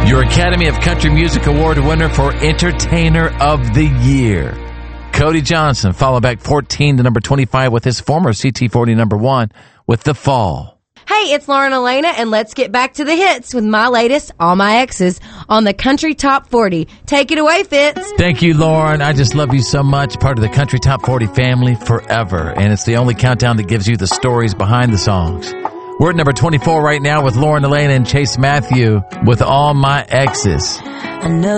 Your Academy of Country Music Award winner for Entertainer of the Year, Cody Johnson, followed back 14 to number 25 with his former CT40 number 1 with The Fall. Hey, it's Lauren Elena, and let's get back to the hits with my latest, All My Exes, on the Country Top 40. Take it away, Fitz. Thank you, Lauren. I just love you so much. Part of the Country Top 40 family forever. And it's the only countdown that gives you the stories behind the songs. We're at number 24 right now with Lauren Elena and Chase Matthew with All My Exes. I know